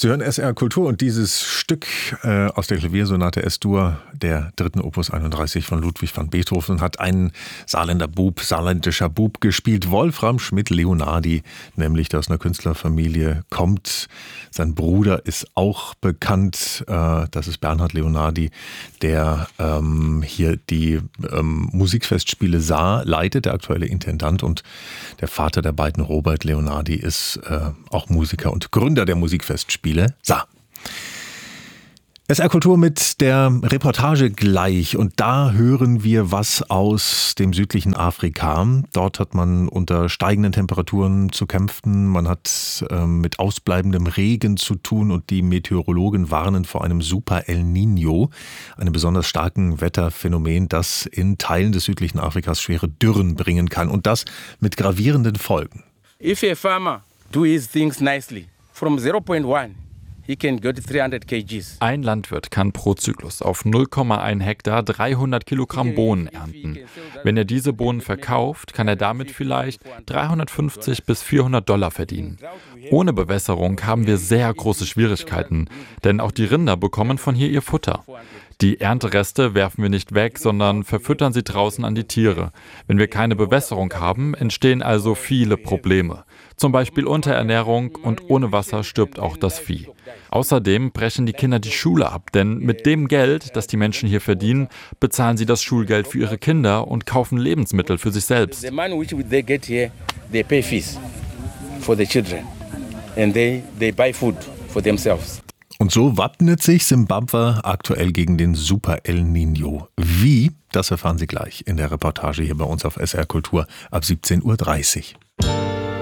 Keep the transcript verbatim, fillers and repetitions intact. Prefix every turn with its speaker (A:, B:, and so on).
A: Sie hören S R Kultur und dieses Stück äh, aus der Klaviersonate S-Dur der dritten Opus einunddreißig von Ludwig van Beethoven hat ein Saarländer Bub, saarländischer Bub gespielt, Wolfram Schmidt-Leonhardi, nämlich der aus einer Künstlerfamilie kommt. Sein Bruder ist auch bekannt, äh, das ist Bernhard Leonhardi, der ähm, hier die ähm, Musikfestspiele Saar leitet, der aktuelle Intendant, und der Vater der beiden, Robert Leonhardi, ist äh, auch Musiker und Gründer der Musikfestspiele Saar. S R Kultur mit der Reportage gleich, und da hören wir was aus dem südlichen Afrika. Dort hat man unter steigenden Temperaturen zu kämpfen, man hat äh, mit ausbleibendem Regen zu tun und die Meteorologen warnen vor einem Super El Niño, einem besonders starken Wetterphänomen, das in Teilen des südlichen Afrikas schwere Dürren bringen kann, und das mit gravierenden Folgen.
B: If a farmer do his things nicely, from zero point one he can get three hundred kilograms.
C: Ein Landwirt kann pro Zyklus auf null Komma eins Hektar dreihundert Kilogramm Bohnen ernten. Wenn er diese Bohnen verkauft, kann er damit vielleicht dreihundertfünfzig bis vierhundert Dollar verdienen. Ohne Bewässerung haben wir sehr große Schwierigkeiten, denn auch die Rinder bekommen von hier ihr Futter. Die Erntereste werfen wir nicht weg, sondern verfüttern sie draußen an die Tiere. Wenn wir keine Bewässerung haben, entstehen also viele Probleme. Zum Beispiel Unterernährung, und ohne Wasser stirbt auch das Vieh. Außerdem brechen die Kinder die Schule ab, denn mit dem Geld, das die Menschen hier verdienen, bezahlen sie das Schulgeld für ihre Kinder und kaufen Lebensmittel für sich selbst.
B: The money which they get here, they pay fees for the children and they they buy food for themselves.
A: Und so wappnet sich Simbabwe aktuell gegen den Super El Niño. Wie? Das erfahren Sie gleich in der Reportage hier bei uns auf S R Kultur ab siebzehn Uhr dreißig.